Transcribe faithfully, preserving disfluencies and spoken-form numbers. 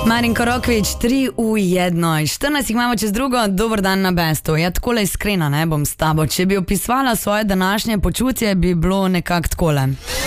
Marinko Rokvič, tri v jedno. štirinajst imamo čez drugo, dober dan na bestu. Ja, takole iskrena, ne bom s tabo. Če bi opisovala svoje današnje počutje, bi bilo nekako takole.